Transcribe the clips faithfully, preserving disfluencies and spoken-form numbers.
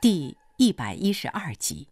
第一百一十二集。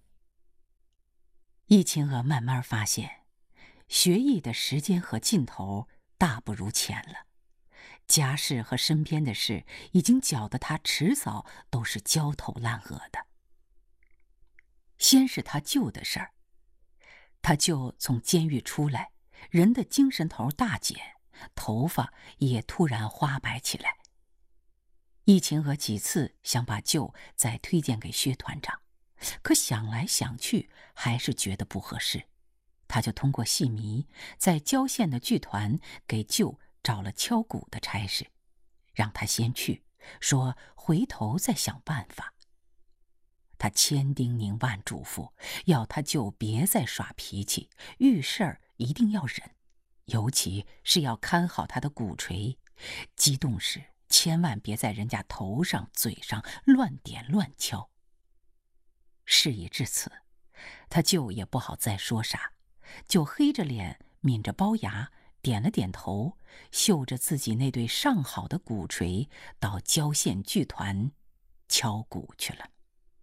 易秦娥慢慢发现，学艺的时间和劲头大不如前了，家事和身边的事已经搅得他迟早都是焦头烂额的。先是他舅的事儿，他舅从监狱出来，人的精神头大减，头发也突然花白起来。易秦娥几次想把舅再推荐给薛团长，可想来想去还是觉得不合适。他就通过戏迷在郊县的剧团给舅找了敲鼓的差事，让他先去，说回头再想办法。他千叮咛万嘱咐，要他舅别再耍脾气，遇事儿一定要忍，尤其是要看好他的鼓槌，激动时千万别在人家头上嘴上乱点乱敲。事已至此，他舅也不好再说啥，就黑着脸抿着包牙，点了点头，嗅着自己那对上好的鼓槌，到郊县剧团敲鼓去了。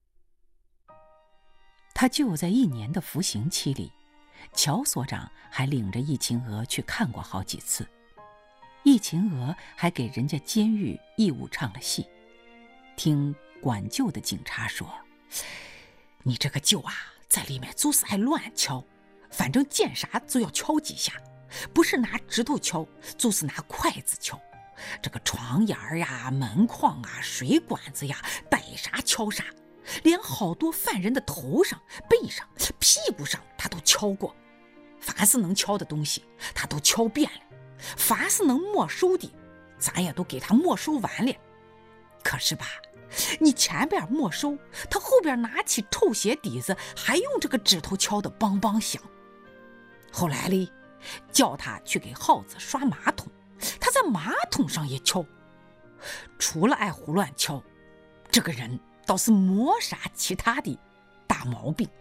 他舅在一年的服刑期里，乔所长还领着易秦娥去看过好几次。易秦娥还给人家监狱义务唱了戏。听管舅的警察说，你这个舅啊，在里面就是爱乱敲，反正见啥就要敲几下，不是拿指头敲，就是拿筷子敲。这个床沿呀、门框啊、水管子呀，逮啥敲啥，连好多犯人的头上、背上、屁股上他都敲过，凡是能敲的东西他都敲遍了，凡是能没收的咱也都给他没收完了。可是吧，你前边没收，他后边拿起臭鞋底子还用这个指头敲得梆梆响。后来嘞，叫他去给耗子刷马桶，他在马桶上也敲。除了爱胡乱敲，这个人倒是没啥其他的大毛病。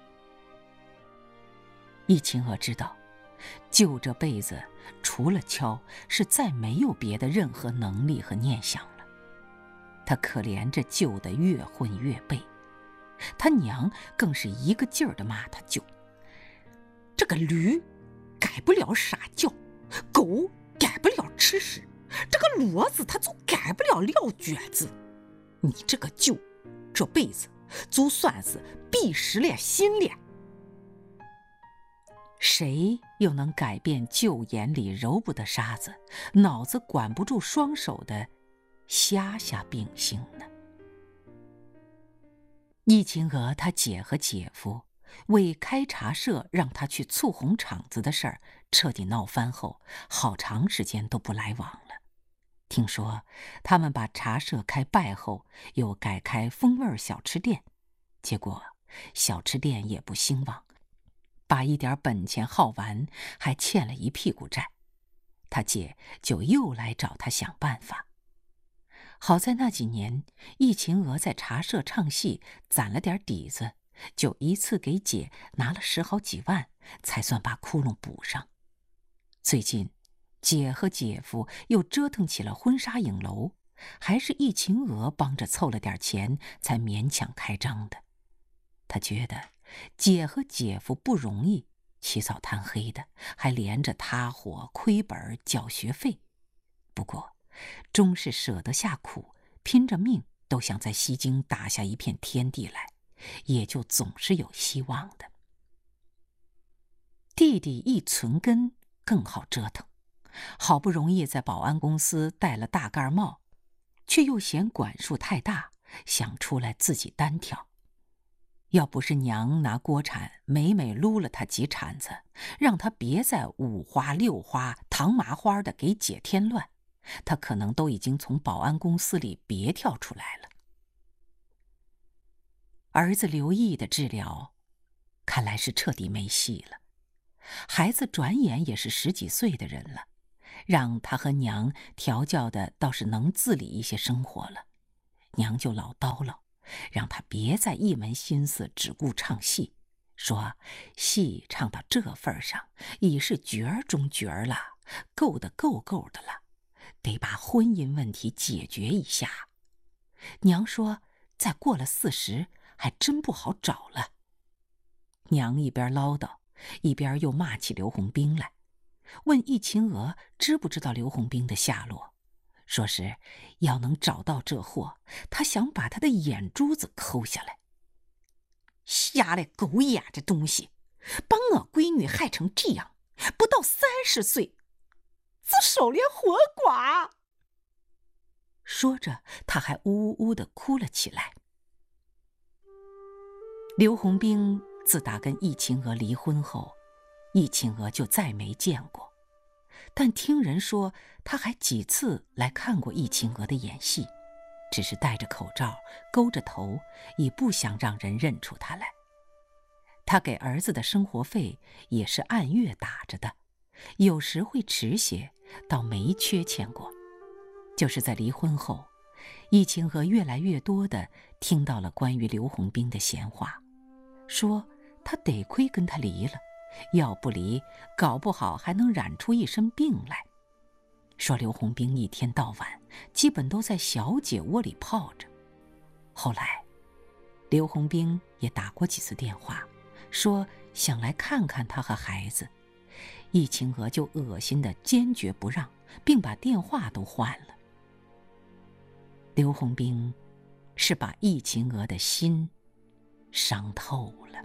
易秦娥知道，舅这辈子除了敲，是再没有别的任何能力和念想了。他可怜这舅的越混越背，他娘更是一个劲儿地骂他舅，这个驴改不了撒娇，狗改不了吃屎，这个骡子他就改不了撂蹶子，你这个舅这辈子就算是闭实了心了。谁又能改变舅眼里揉不得沙子，脑子管不住双手的瞎下秉性呢？易秦娥他姐和姐夫为开茶社让他去簇红场子的事儿彻底闹翻后，好长时间都不来往了。听说他们把茶社开败后，又改开风味小吃店，结果小吃店也不兴旺，把一点本钱耗完，还欠了一屁股债。他姐就又来找他想办法。好在那几年易秦娥在茶社唱戏攒了点底子，就一次给姐拿了十好几万，才算把窟窿补上。最近姐和姐夫又折腾起了婚纱影楼，还是易秦娥帮着凑了点钱才勉强开张的。他觉得姐和姐夫不容易，起早贪黑的，还连着塌伙亏本缴学费，不过终是舍得下苦，拼着命都想在西京打下一片天地来，也就总是有希望的。弟弟一存根更好折腾，好不容易在保安公司戴了大盖帽，却又嫌管束太大，想出来自己单挑。要不是娘拿锅铲每每撸了他几铲子，让他别再五花六花糖麻花的给姐添乱，他可能都已经从保安公司里别跳出来了。儿子刘毅的治疗看来是彻底没戏了，孩子转眼也是十几岁的人了，让他和娘调教的倒是能自理一些生活了，娘就老叨唠，让他别再一门心思只顾唱戏，说戏唱到这份上已是角儿中角儿了，够的够够的了，得把婚姻问题解决一下。娘说再过了四十，还真不好找了。娘一边唠叨，一边又骂起刘洪兵来，问易秦娥知不知道刘洪兵的下落，说是要能找到这货，他想把他的眼珠子抠下来。瞎了狗眼的东西，把我闺女害成这样，不到三十岁，自首连活寡。说着，他还呜呜呜地哭了起来。刘洪兵自打跟易秦娥离婚后，易秦娥就再没见过，但听人说他还几次来看过易秦娥的演戏，只是戴着口罩，勾着头，已不想让人认出他来。他给儿子的生活费也是按月打着的，有时会迟些，倒没缺钱过。就是在离婚后，易秦娥越来越多地听到了关于刘洪兵的闲话，说他得亏跟他离了，要不离，搞不好还能染出一身病来。说刘洪兵一天到晚基本都在小姐窝里泡着。后来刘洪兵也打过几次电话，说想来看看他和孩子，易秦娥就恶心的坚决不让，并把电话都换了。刘洪兵是把易秦娥的心伤透了。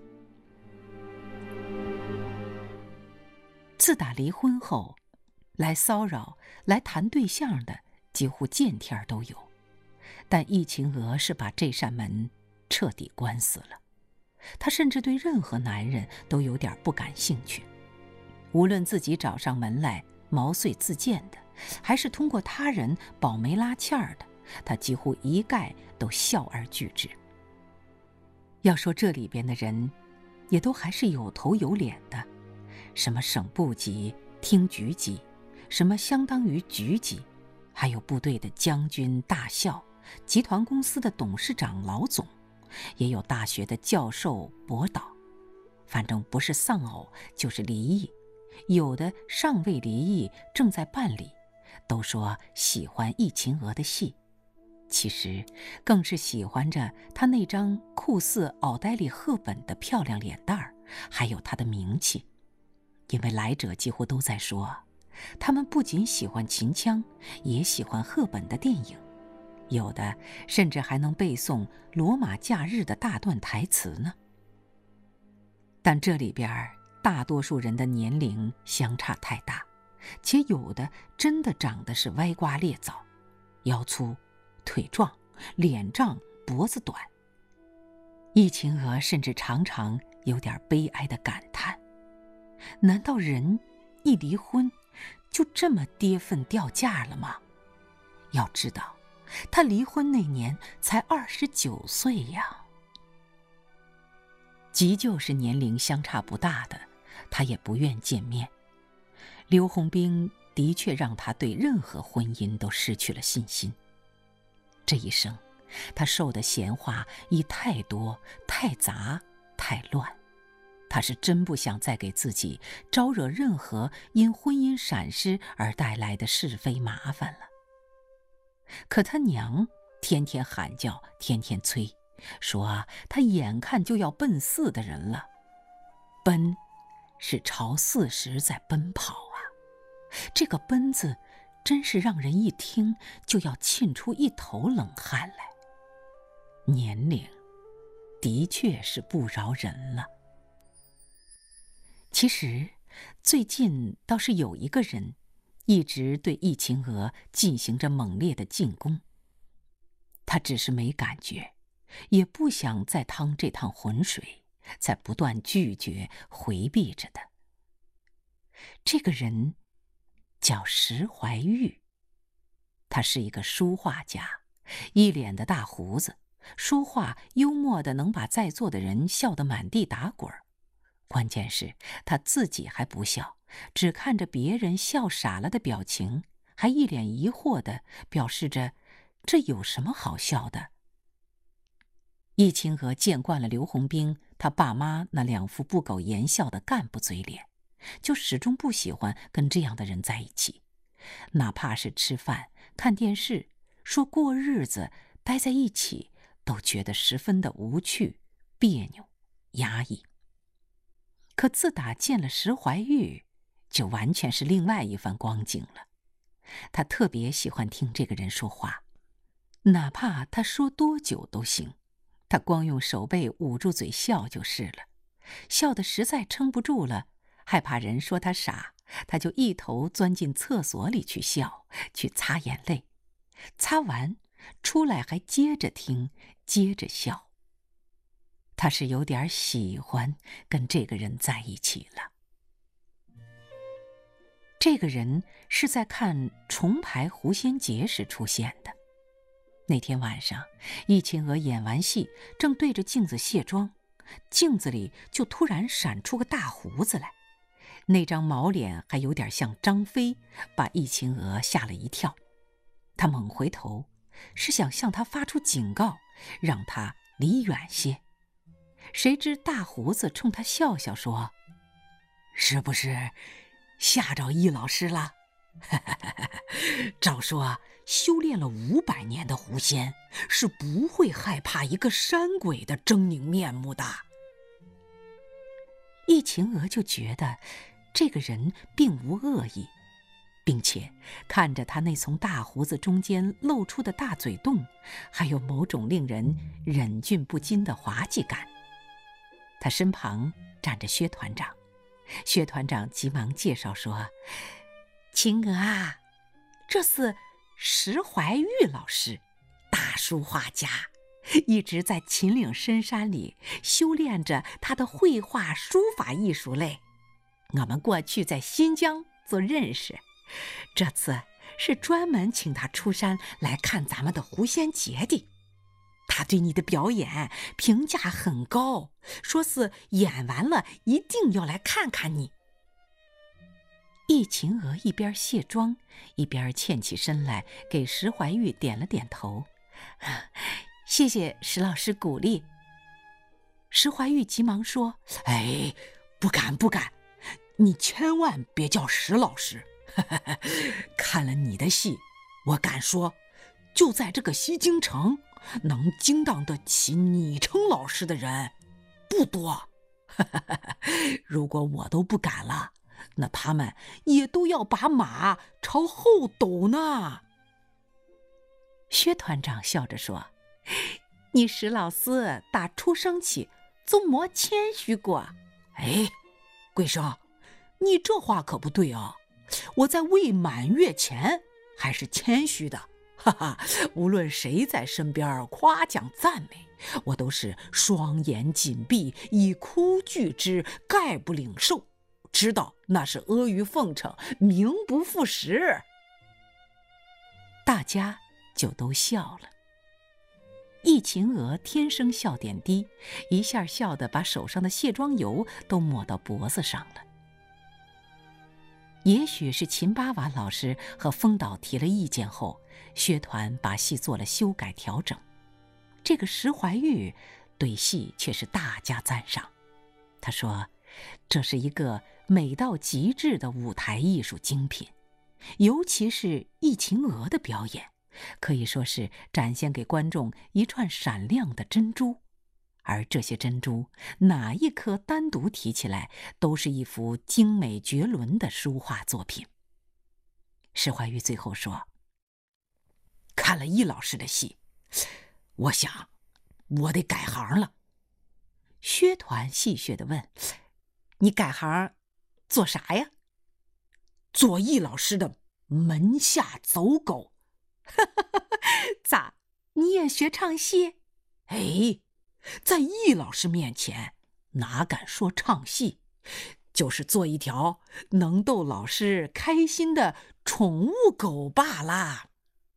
自打离婚后，来骚扰、来谈对象的几乎见天都有，但易秦娥是把这扇门彻底关死了。她甚至对任何男人都有点不感兴趣，无论自己找上门来毛遂自荐的，还是通过他人保媒拉纤的，她几乎一概都笑而拒之。要说这里边的人，也都还是有头有脸的，什么省部级、厅局级，什么相当于局级，还有部队的将军、大校，集团公司的董事长、老总，也有大学的教授、博导，反正不是丧偶就是离异，有的尚未离异，正在办理，都说喜欢易秦娥的戏，其实更是喜欢着她那张酷似奥黛丽·赫本的漂亮脸蛋儿，还有她的名气。因为来者几乎都在说，他们不仅喜欢秦腔，也喜欢赫本的电影，有的甚至还能背诵《罗马假日》的大段台词呢。但这里边大多数人的年龄相差太大，且有的真的长得是歪瓜裂枣，腰粗、腿壮、脸胀、脖子短。易秦娥甚至常常有点悲哀的感叹，难道人一离婚就这么跌份掉价了吗？要知道他离婚那年才二十九岁呀。即就是年龄相差不大的，他也不愿见面。刘洪兵的确让他对任何婚姻都失去了信心。这一生他受的闲话已太多、太杂、太乱，他是真不想再给自己招惹任何因婚姻闪失而带来的是非麻烦了。可他娘天天喊叫，天天催，说啊，他眼看就要奔四的人了，奔是朝四十在奔跑啊，这个奔字真是让人一听就要沁出一头冷汗来。年龄的确是不饶人了。其实最近倒是有一个人一直对易秦娥进行着猛烈的进攻，他只是没感觉，也不想再趟这趟浑水，才不断拒绝回避着的。这个人叫石怀玉，他是一个书画家，一脸的大胡子，说话幽默的能把在座的人笑得满地打滚，关键是他自己还不笑，只看着别人笑傻了的表情，还一脸疑惑地表示着这有什么好笑的。易秦娥见惯了刘洪兵他爸妈那两副不苟言笑的干部嘴脸，就始终不喜欢跟这样的人在一起，哪怕是吃饭、看电视、说过日子、待在一起， 都觉得十分的无趣、别扭、压抑。可自打见了石怀玉，就完全是另外一番光景了。他特别喜欢听这个人说话，哪怕他说多久都行，他光用手背捂住嘴笑就是了。笑得实在撑不住了，害怕人说他傻，他就一头钻进厕所里去笑，去擦眼泪，擦完出来还接着听，接着笑。他是有点喜欢跟这个人在一起了。这个人是在看重排狐仙节时出现的。那天晚上，易秦娥演完戏，正对着镜子卸妆，镜子里就突然闪出个大胡子来，那张毛脸还有点像张飞，把易秦娥吓了一跳。他猛回头，是想向他发出警告，让他离远些。谁知大胡子冲他笑笑说：“是不是吓着易老师了？照说修炼了五百年的狐仙是不会害怕一个山鬼的狰狞面目的。”易秦娥就觉得这个人并无恶意，并且看着他那从大胡子中间露出的大嘴洞，还有某种令人忍俊不禁的滑稽感。他身旁站着薛团长，薛团长急忙介绍说：“秦娥啊，这是石怀玉老师，大书画家，一直在秦岭深山里修炼着他的绘画书法艺术类。我们过去在新疆做认识，这次是专门请他出山来看咱们的狐仙节的。他对你的表演评价很高，说是演完了一定要来看看你。”易秦娥一边卸妆，一边欠起身来，给石怀玉点了点头：“谢谢石老师鼓励。”石怀玉急忙说：“哎，不敢不敢，你千万别叫石老师。看了你的戏，我敢说，就在这个西京城，能惊当得起你称老师的人不多。如果我都不敢了，那他们也都要把马朝后抖呢。”薛团长笑着说：“你石老师打出生起就没谦虚过。”“哎，贵生，你这话可不对啊！我在未满月前还是谦虚的，哈哈，无论谁在身边夸奖赞美，我都是双眼紧闭，以哭拒之，概不领受，知道那是阿谀奉承，名不副实。”大家就都笑了。易秦娥天生笑点低，一下笑得把手上的卸妆油都抹到脖子上了。也许是秦八瓦老师和风导提了意见后，薛团把戏做了修改调整。这个石怀玉对戏却是大加赞赏。他说，这是一个美到极致的舞台艺术精品，尤其是易秦娥的表演，可以说是展现给观众一串闪亮的珍珠。而这些珍珠，哪一颗单独提起来，都是一幅精美绝伦的书画作品。石怀玉最后说：“看了易老师的戏，我想我得改行了。”薛团戏谑地问：“你改行做啥呀？”“做易老师的门下走狗。”“咋，你也学唱戏？”“哎，在易老师面前哪敢说唱戏，就是做一条能逗老师开心的宠物狗罢啦。”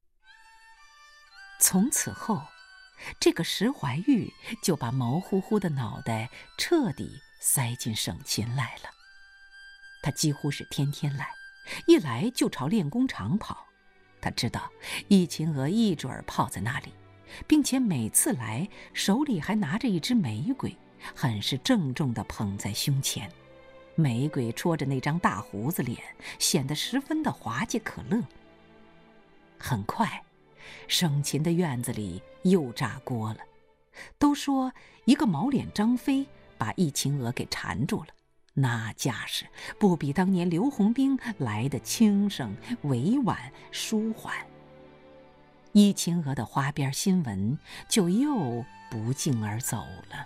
从此后，这个石怀玉就把毛乎乎的脑袋彻底塞进省琴来了。他几乎是天天来，一来就朝练功场跑。他知道易秦娥一准儿泡在那里，并且每次来手里还拿着一支玫瑰，很是郑重地捧在胸前。玫瑰戳着那张大胡子脸，显得十分的滑稽可乐。很快，省琴的院子里又炸锅了。 都说一个毛脸张飞把易秦娥给缠住了，那架势不比当年刘洪兵来的轻省、委婉、舒缓。易秦娥的花边新闻就又不胫而走了。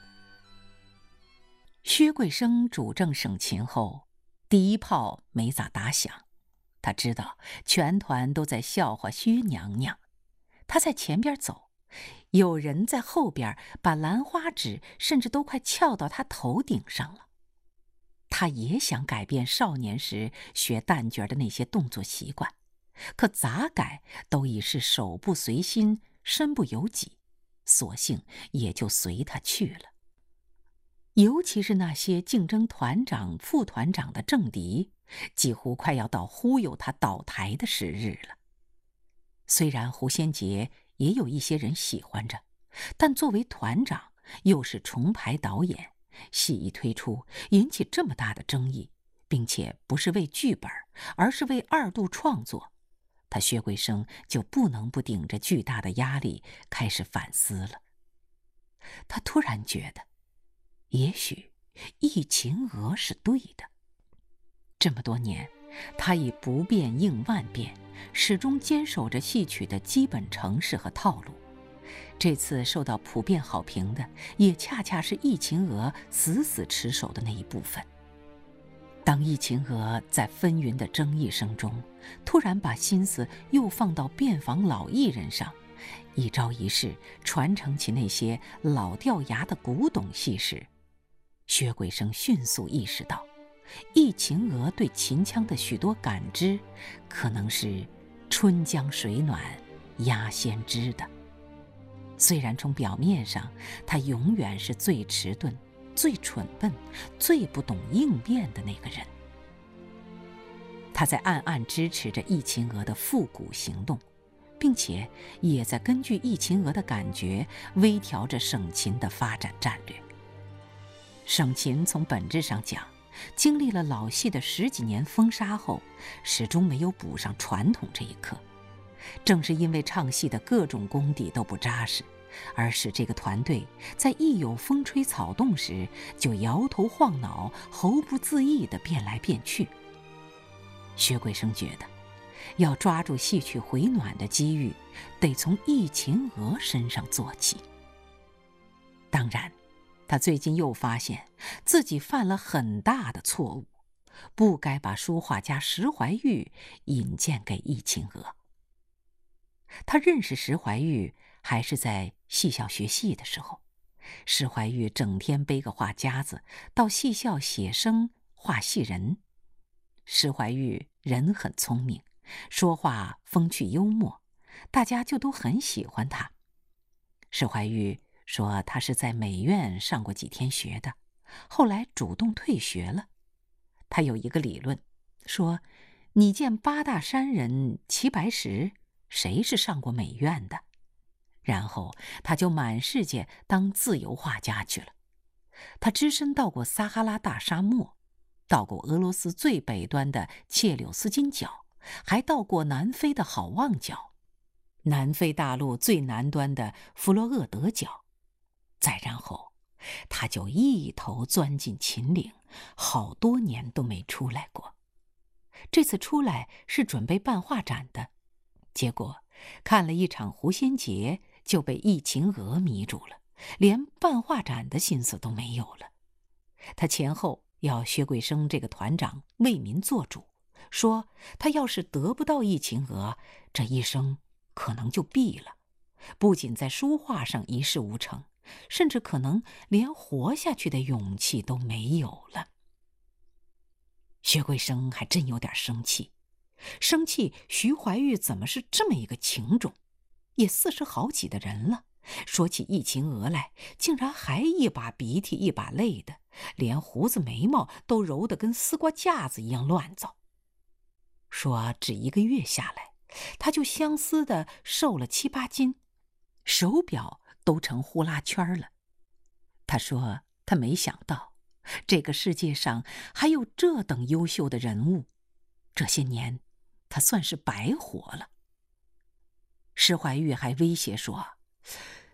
薛桂生主政省勤后，第一炮没咋打响。他知道全团都在笑话薛娘娘，他在前边走，有人在后边把兰花指甚至都快翘到他头顶上了。他也想改变少年时学旦角的那些动作习惯，可咋改都已是手不随心，身不由己，索性也就随他去了。尤其是那些竞争团长、副团长的政敌，几乎快要到忽悠他倒台的时日了。虽然胡先杰也有一些人喜欢着，但作为团长，又是重排导演，戏一推出引起这么大的争议，并且不是为剧本，而是为二度创作，他薛桂生就不能不顶着巨大的压力开始反思了。他突然觉得，也许易秦娥是对的。这么多年，他以不变应万变，始终坚守着戏曲的基本程式和套路。这次受到普遍好评的，也恰恰是易秦娥死死持守的那一部分。当易秦娥在纷纭的争议声中，突然把心思又放到遍访老艺人上，一招一式传承起那些老掉牙的古董戏时，薛桂生迅速意识到，易秦娥对秦腔的许多感知，可能是春江水暖鸭先知的。虽然从表面上，他永远是最迟钝、最蠢笨、最不懂应变的那个人。他在暗暗支持着易秦娥的复古行动，并且也在根据易秦娥的感觉微调着省秦的发展战略。省秦从本质上讲，经历了老戏的十几年封杀后，始终没有补上传统这一课。正是因为唱戏的各种功底都不扎实，而使这个团队在一有风吹草动时就摇头晃脑、喉不自意地变来变去。薛桂生觉得，要抓住戏曲回暖的机遇，得从易秦娥身上做起。当然，他最近又发现自己犯了很大的错误，不该把书画家石怀玉引荐给易秦娥。他认识石怀玉还是在戏校学戏的时候，石怀玉整天背个画夹子到戏校写生画戏人。石怀玉人很聪明，说话风趣幽默，大家就都很喜欢他。石怀玉说他是在美院上过几天学的，后来主动退学了。他有一个理论，说你见八大山人齐白石，谁是上过美院的？然后他就满世界当自由画家去了。他只身到过撒哈拉大沙漠，到过俄罗斯最北端的切柳斯金角，还到过南非的好望角，南非大陆最南端的弗洛厄德角。再然后，他就一头钻进秦岭，好多年都没出来过。这次出来是准备办画展的，结果看了一场胡先杰，就被易秦娥迷住了，连办画展的心思都没有了。他前后要薛桂生这个团长为民做主，说他要是得不到易秦娥，这一生可能就毙了，不仅在书画上一事无成，甚至可能连活下去的勇气都没有了。薛桂生还真有点生气，生气徐怀钰怎么是这么一个情种，也四十好几的人了，说起易秦娥来，竟然还一把鼻涕一把泪的，连胡子眉毛都揉得跟丝瓜架子一样乱糟。说只一个月下来，他就相思的瘦了七八斤，手表都成呼啦圈了。他说他没想到这个世界上还有这等优秀的人物，这些年他算是白活了。石怀钰还威胁说，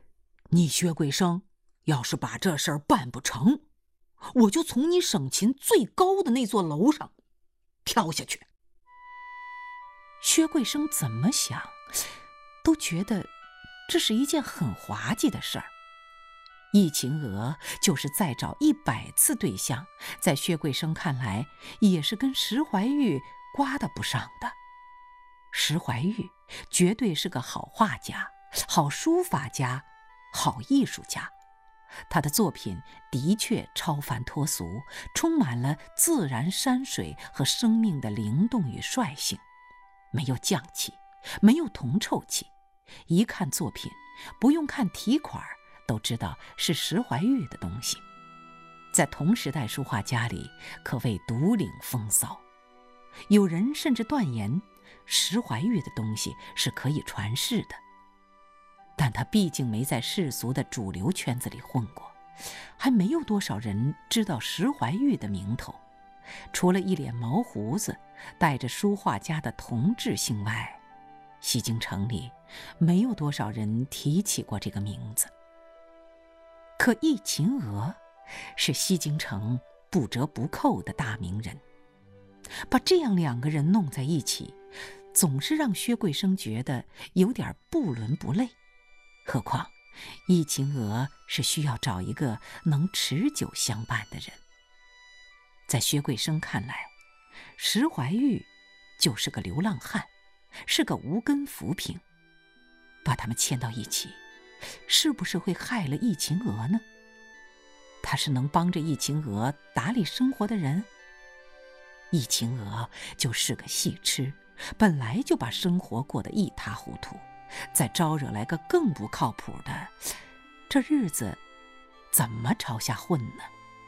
你薛贵生要是把这事儿办不成，我就从你省秦最高的那座楼上跳下去。”薛贵生怎么想都觉得这是一件很滑稽的事儿。易秦娥就是再找一百次对象，在薛贵生看来也是跟石怀玉刮得不上的。石怀玉绝对是个好画家、好书法家、好艺术家，他的作品的确超凡脱俗，充满了自然山水和生命的灵动与率性，没有匠气，没有铜臭气。一看作品，不用看题款都知道是石怀玉的东西，在同时代书画家里可谓独领风骚。有人甚至断言石怀玉的东西是可以传世的，但他毕竟没在世俗的主流圈子里混过，还没有多少人知道石怀玉的名头。除了一脸毛胡子，带着书画家的同质性外，西京城里没有多少人提起过这个名字。可易秦娥是西京城不折不扣的大名人，把这样两个人弄在一起，总是让薛贵生觉得有点不伦不类。何况易秦娥是需要找一个能持久相伴的人。在薛贵生看来，石怀玉就是个流浪汉，是个无根浮萍，把他们牵到一起，是不是会害了易秦娥呢？他是能帮着易秦娥打理生活的人？易秦娥就是个戏痴，本来就把生活过得一塌糊涂，再招惹来个更不靠谱的，这日子怎么朝下混呢？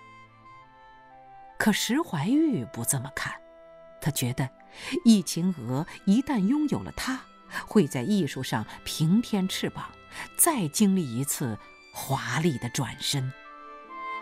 可石怀玉不这么看，他觉得易秦娥一旦拥有了他，会在艺术上平添翅膀，再经历一次华丽的转身。